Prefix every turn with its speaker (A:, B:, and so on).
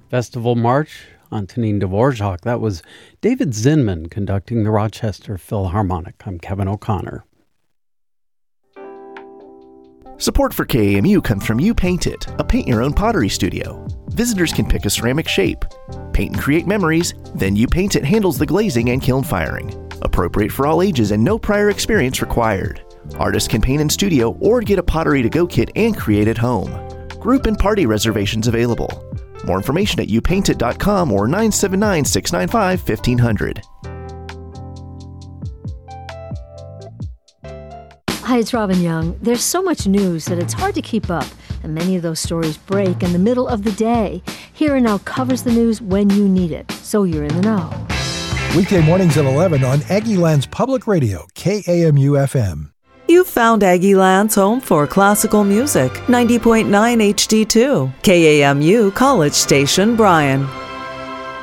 A: Festival March, Antonin Dvorak. That was David Zinman conducting the Rochester Philharmonic. I'm Kevin O'Connor.
B: Support for KAMU comes from You Paint It, a paint-your-own pottery studio. Visitors can pick a ceramic shape, paint and create memories, then You Paint It handles the glazing and kiln firing. Appropriate for all ages and no prior experience required. Artists can paint in studio or get a pottery-to-go kit and create at home. Group and party reservations available. More information at youpaintit.com or 979-695-1500.
C: Hi, it's Robin Young. There's so much news that it's hard to keep up, and many of those stories break in the middle of the day. Here and Now covers the news when you need it, so you're in the know.
D: Weekday mornings at 11 on Aggieland's Public Radio, KAMU-FM.
E: You've found Aggieland's home for classical music, 90.9 HD2, KAMU College Station, Bryan.